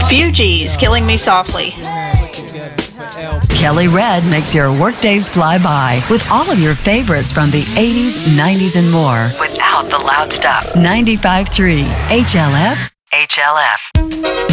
Fugees, Killing Me Softly. Kelly Red makes your workdays fly by with all of your favorites from the 80s, 90s, and more. Without the loud stuff. 95.3 HLF.